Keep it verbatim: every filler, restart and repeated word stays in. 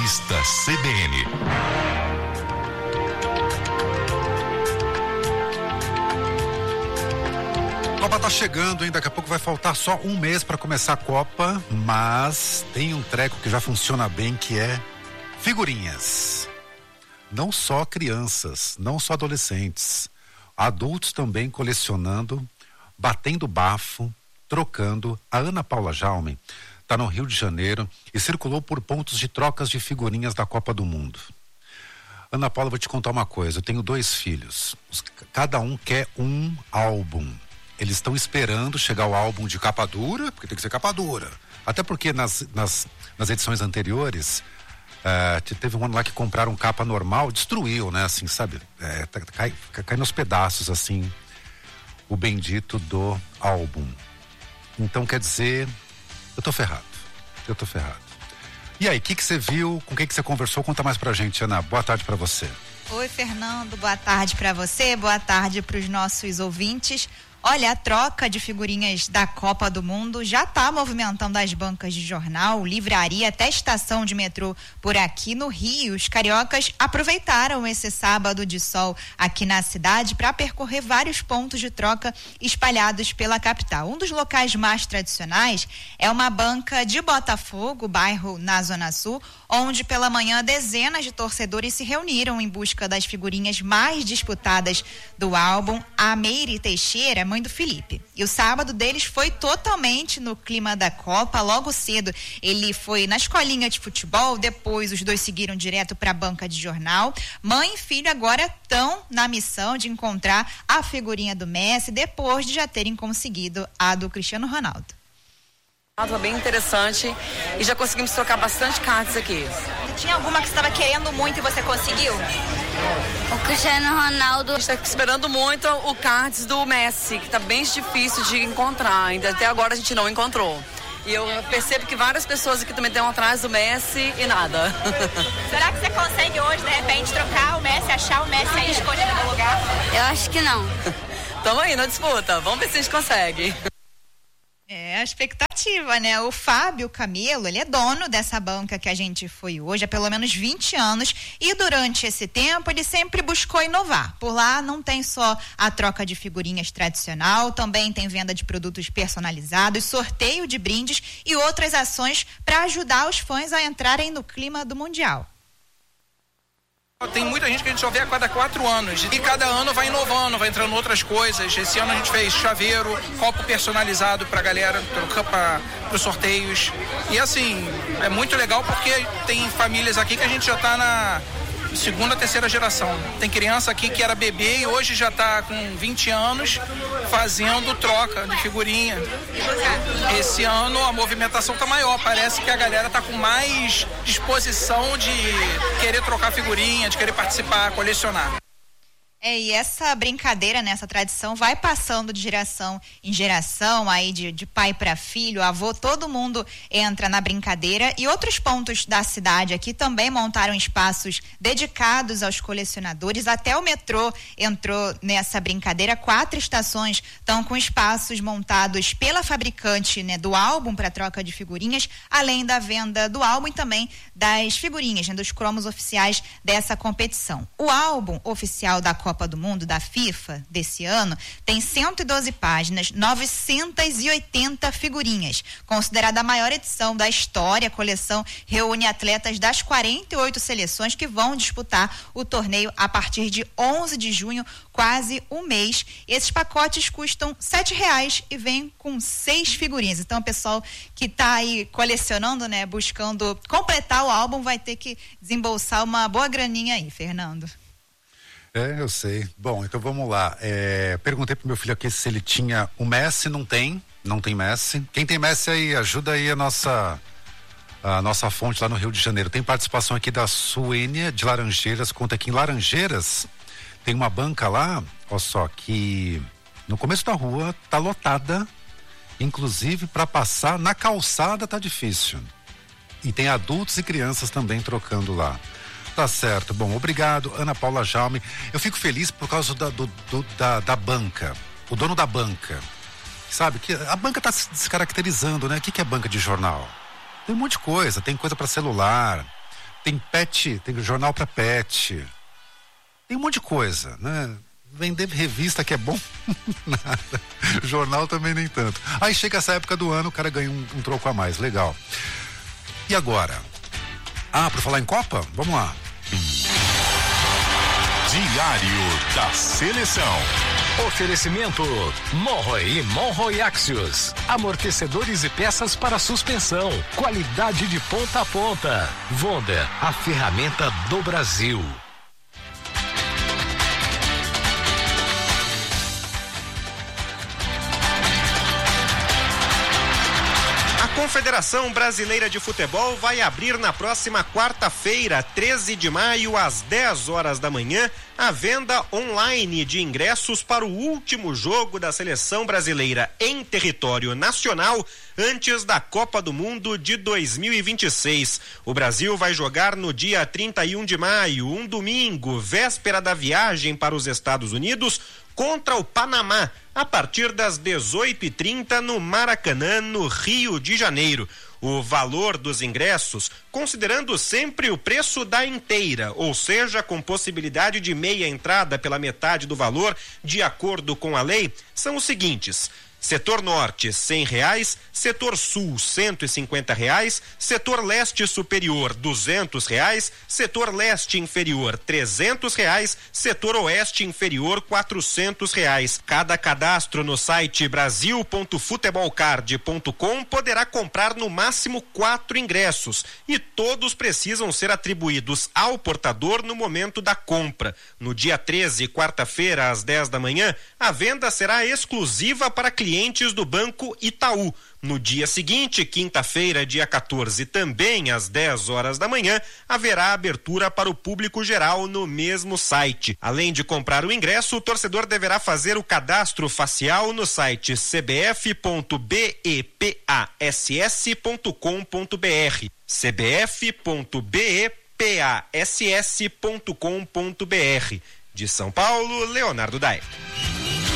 Revista C B N. A Copa tá chegando, hein? Daqui a pouco vai faltar só um mês para começar a Copa, mas tem um treco que já funciona bem, que é figurinhas. Não só crianças, não só adolescentes, adultos também colecionando, batendo bafo, trocando. A Ana Paula Jaume está no Rio de Janeiro e circulou por pontos de trocas de figurinhas da Copa do Mundo. Ana Paula, vou te contar uma coisa, eu tenho dois filhos, cada um quer um álbum. Eles estão esperando chegar o álbum de capa dura, porque tem que ser capa dura. Até porque nas, nas, nas edições anteriores, uh, teve um ano lá que compraram capa normal, destruiu, né? Assim, sabe? É, cai, cai nos pedaços, assim, o bendito do álbum. Então, quer dizer, eu tô ferrado. Eu tô ferrado. E aí, o que que você viu? Com quem que você conversou? Conta mais pra gente, Ana. Boa tarde pra você. Oi, Fernando. Boa tarde pra você. Boa tarde pros nossos ouvintes. Olha, a troca de figurinhas da Copa do Mundo já está movimentando as bancas de jornal, livraria, até estação de metrô por aqui no Rio. Os cariocas aproveitaram esse sábado de sol aqui na cidade para percorrer vários pontos de troca espalhados pela capital. Um dos locais mais tradicionais é uma banca de Botafogo, bairro na Zona Sul, onde pela manhã dezenas de torcedores se reuniram em busca das figurinhas mais disputadas do álbum. A Meire Teixeira, mãe do Felipe. E o sábado deles foi totalmente no clima da Copa. Logo cedo ele foi na escolinha de futebol, depois os dois seguiram direto para a banca de jornal. Mãe e filho agora estão na missão de encontrar a figurinha do Messi, depois de já terem conseguido a do Cristiano Ronaldo. Foi bem interessante e já conseguimos trocar bastante cartas aqui. Tinha alguma que você estava querendo muito e você conseguiu? O Cristiano Ronaldo. A gente está esperando muito o cards do Messi, que está bem difícil de encontrar. Ainda até agora a gente não encontrou. E eu percebo que várias pessoas aqui também estão atrás do Messi e nada. Será que você consegue hoje, de repente, trocar o Messi, achar o Messi aí escondido no lugar? Eu acho que não. Estamos aí na disputa. Vamos ver se a gente consegue. É a expectativa, né? O Fábio Camelo, ele é dono dessa banca que a gente foi hoje há pelo menos vinte anos e durante esse tempo ele sempre buscou inovar. Por lá não tem só a troca de figurinhas tradicional, também tem venda de produtos personalizados, sorteio de brindes e outras ações para ajudar os fãs a entrarem no clima do Mundial. Tem muita gente que a gente só vê a cada quatro anos e cada ano vai inovando, vai entrando outras coisas. Esse ano a gente fez chaveiro, copo personalizado pra galera, para os sorteios. E assim, é muito legal porque tem famílias aqui que a gente já tá na segunda, terceira geração. Tem criança aqui que era bebê e hoje já tá com vinte anos fazendo troca de figurinha. Esse ano a movimentação tá maior, parece que a galera tá com mais disposição de querer trocar figurinha, de querer participar, colecionar. É, e essa brincadeira, né, essa tradição vai passando de geração em geração, aí de, de pai para filho, avô, todo mundo entra na brincadeira. E outros pontos da cidade aqui também montaram espaços dedicados aos colecionadores. Até o metrô entrou nessa brincadeira. Quatro estações estão com espaços montados pela fabricante, né, do álbum para troca de figurinhas, além da venda do álbum e também das figurinhas, né, dos cromos oficiais dessa competição. O álbum oficial da Copa Copa do Mundo da FIFA desse ano tem cento e doze páginas, novecentas e oitenta figurinhas. Considerada a maior edição da história, a coleção reúne atletas das quarenta e oito seleções que vão disputar o torneio a partir de onze de junho, quase um mês. Esses pacotes custam sete reais e vem com seis figurinhas. Então, o pessoal que está aí colecionando, né, buscando completar o álbum, vai ter que desembolsar uma boa graninha aí, Fernando. É, eu sei. Bom, então vamos lá. É, perguntei pro meu filho aqui se ele tinha o Messi, não tem, não tem Messi. Quem tem Messi aí, ajuda aí a nossa, a nossa fonte lá no Rio de Janeiro. Tem participação aqui da Suênia de Laranjeiras, conta que em Laranjeiras tem uma banca lá, ó só, que no começo da rua tá lotada, inclusive para passar na calçada tá difícil. E tem adultos e crianças também trocando lá. Tá certo, bom, obrigado, Ana Paula Jaume. Eu fico feliz por causa da, do, do, da, da banca, o dono da banca, sabe, que a banca tá se descaracterizando, né? O que, que é banca de jornal? Tem um monte de coisa, tem coisa para celular, tem pet, tem jornal para pet, tem um monte de coisa, né? Vender revista que é bom, nada. Jornal também nem tanto. Aí chega essa época do ano, o cara ganha um, um troco a mais, legal. E agora? Ah, para falar em Copa? Vamos lá. Diário da Seleção. Oferecimento Monroe e Monroe Axios. Amortecedores e peças para suspensão. Qualidade de ponta a ponta. Wonder, a ferramenta do Brasil. A Confederação Brasileira de Futebol vai abrir na próxima quarta-feira, treze de maio, às dez horas da manhã, a venda online de ingressos para o último jogo da seleção brasileira em território nacional antes da Copa do Mundo de dois mil e vinte e seis. O Brasil vai jogar no dia trinta e um de maio, um domingo, véspera da viagem para os Estados Unidos, contra o Panamá, a partir das dezoito e trinta no Maracanã, no Rio de Janeiro. O valor dos ingressos, considerando sempre o preço da inteira, ou seja, com possibilidade de meia entrada pela metade do valor, de acordo com a lei, são os seguintes: Setor Norte, cem reais, Setor Sul, cento e cinquenta reais, Setor Leste Superior, duzentos reais, Setor Leste Inferior, trezentos reais, Setor Oeste Inferior, quatrocentos reais. Cada cadastro no site brasil ponto futebolcard ponto com poderá comprar no máximo quatro ingressos e todos precisam ser atribuídos ao portador no momento da compra. No dia treze, quarta-feira, às dez da manhã, a venda será exclusiva para clientes clientes do Banco Itaú. No dia seguinte, quinta-feira, dia quatorze, também às dez horas da manhã, haverá abertura para o público geral no mesmo site. Além de comprar o ingresso, o torcedor deverá fazer o cadastro facial no site c b f ponto b e p a s s ponto com ponto b r, c b f ponto b e p a s s ponto com ponto b r. De São Paulo, Leonardo Dai.